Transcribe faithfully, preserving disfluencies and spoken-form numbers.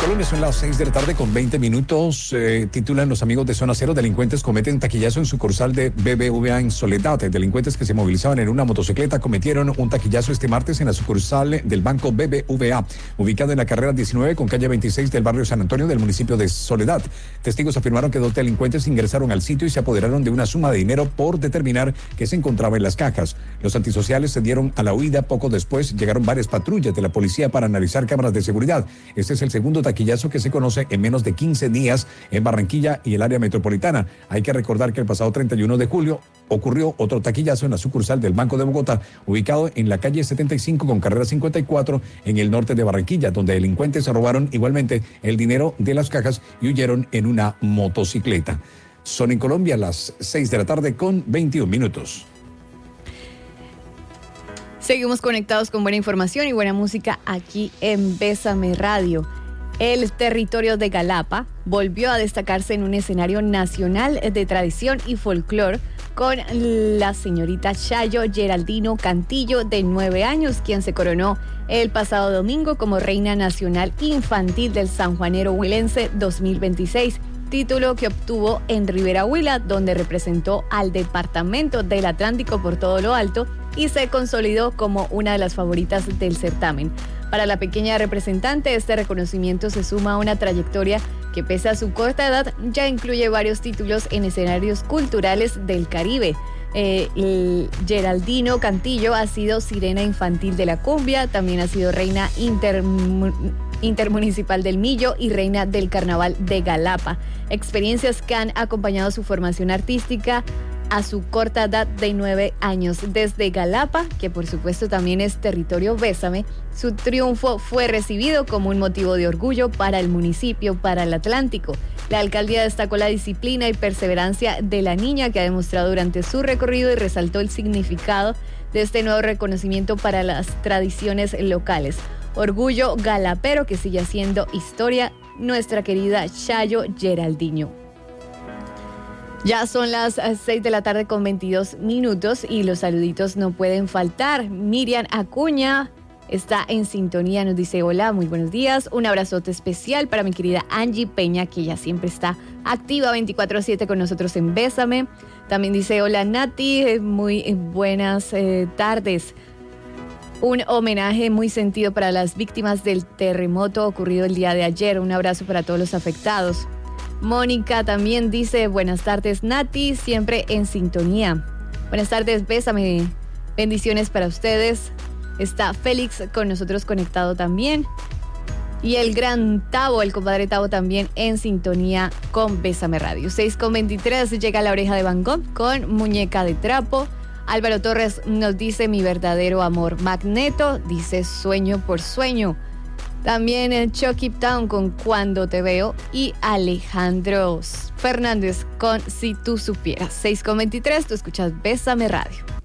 Colombia son las seis de la tarde con veinte minutos. Eh, titulan los amigos de Zona Cero: delincuentes cometen taquillazo en sucursal de B B V A en Soledad. Delincuentes que se movilizaban en una motocicleta cometieron un taquillazo este martes en la sucursal del banco B B V A, ubicada en la carrera diecinueve con calle veintiséis del barrio San Antonio del municipio de Soledad. Testigos afirmaron que dos delincuentes ingresaron al sitio y se apoderaron de una suma de dinero por determinar qué se encontraba en las cajas. Los antisociales se dieron a la huida. Poco después llegaron varias patrullas de la policía para analizar cámaras de seguridad. Este es el segundo taquillazo que se conoce en menos de quince días en Barranquilla y el área metropolitana. Hay que recordar que el pasado treinta y uno de julio ocurrió otro taquillazo en la sucursal del Banco de Bogotá, ubicado en la calle setenta y cinco con carrera cincuenta y cuatro en el norte de Barranquilla, donde delincuentes se robaron igualmente el dinero de las cajas y huyeron en una motocicleta. Son en Colombia las seis de la tarde con veintiún minutos. Seguimos conectados con buena información y buena música aquí en Bésame Radio. El territorio de Galapa volvió a destacarse en un escenario nacional de tradición y folclore con la señorita Chayo Geraldino Cantillo, de nueve años, quien se coronó el pasado domingo como Reina Nacional Infantil del Sanjuanero Huilense dos mil veintiséis, título que obtuvo en Rivera Huila, donde representó al departamento del Atlántico por todo lo alto y se consolidó como una de las favoritas del certamen. Para la pequeña representante, este reconocimiento se suma a una trayectoria que, pese a su corta edad, ya incluye varios títulos en escenarios culturales del Caribe. Eh, el Geraldino Cantillo ha sido sirena infantil de la cumbia, también ha sido reina inter, intermunicipal del Millo y reina del Carnaval de Galapa. Experiencias que han acompañado su formación artística a su corta edad de nueve años. Desde Galapa, que por supuesto también es territorio Bésame, su triunfo fue recibido como un motivo de orgullo para el municipio, para el Atlántico. La alcaldía destacó la disciplina y perseverancia de la niña que ha demostrado durante su recorrido y resaltó el significado de este nuevo reconocimiento para las tradiciones locales. Orgullo galapero que sigue haciendo historia, nuestra querida Chayo Geraldino. Ya son las seis de la tarde con veintidós minutos y los saluditos no pueden faltar. Miriam Acuña está en sintonía, nos dice: hola, muy buenos días. Un abrazote especial para mi querida Angie Peña, que ya siempre está activa veinticuatro siete con nosotros en Bésame. También dice: hola Nati, muy buenas eh, tardes. Un homenaje muy sentido para las víctimas del terremoto ocurrido el día de ayer. Un abrazo para todos los afectados. Mónica también dice: buenas tardes Nati, siempre en sintonía. Buenas tardes, Bésame, bendiciones para ustedes. Está Félix con nosotros conectado también. Y el gran Tavo, el compadre Tavo, también en sintonía con Bésame Radio. seis con veintitrés, llega La Oreja de Van Gogh con Muñeca de Trapo. Álvaro Torres nos dice: mi verdadero amor. Magneto dice: sueño por sueño. También en Chucky Town con Cuando Te Veo. Y Alejandro Fernández con Si Tú Supieras. seis con veintitrés, tú escuchas Bésame Radio.